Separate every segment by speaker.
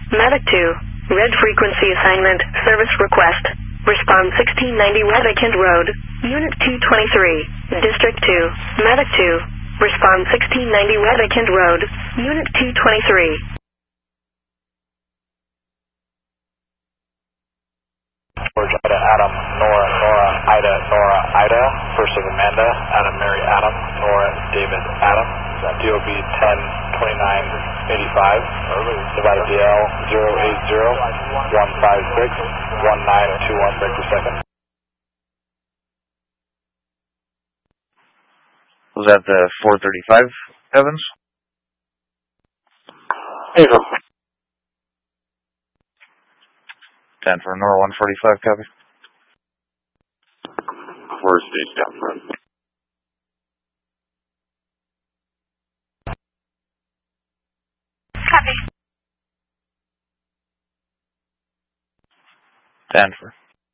Speaker 1: Medic 2, red frequency assignment, service request. Respond 1690 Wedekind Road, Unit 223, District 2, Medic 2. Respond 1690 Wedekind Road, Unit 223.
Speaker 2: George, Ida, Adam, Nora, Nora, Ida, Nora, Ida, first of Amanda, Adam, Mary, Adam, Nora, David, Adam, DOB 102985, divided DL 080-156-1921 per second.
Speaker 3: Was that the 435, Evans?
Speaker 2: Hazel.
Speaker 3: 10 for Nora 145, copy.
Speaker 4: First stage down front.
Speaker 1: Copy.
Speaker 3: 10 for.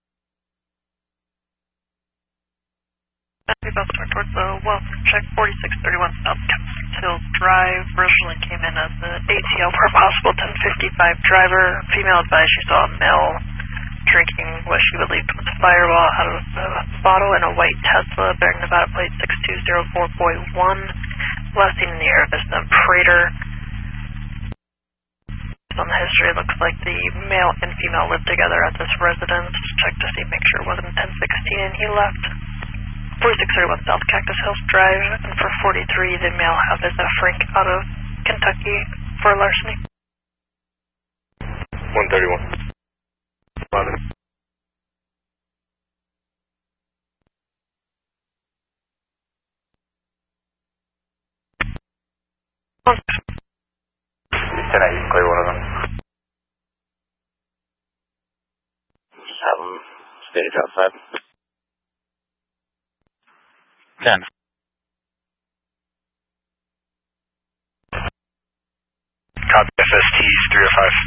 Speaker 5: We both went towards the welfare check 4631 South Capitol Hill Drive. Originally came in as the ATL where possible 1055 driver. Female advised she saw a male drinking what she believed was a fireball out of a bottle in a white Tesla bearing Nevada plate 6204.1. Last seen in the area of Vista Prater. On the history, it looks like the male and female lived together at this residence. Checked to see, make sure it wasn't 1016 and he left. 4631 South Cactus Hills Drive, and for 43, the male have is a Frank out of Kentucky for larceny.
Speaker 4: 131. 11.
Speaker 2: Can I clear one of them?
Speaker 4: Just have them stage outside.
Speaker 3: 10.
Speaker 2: Copy FST 305.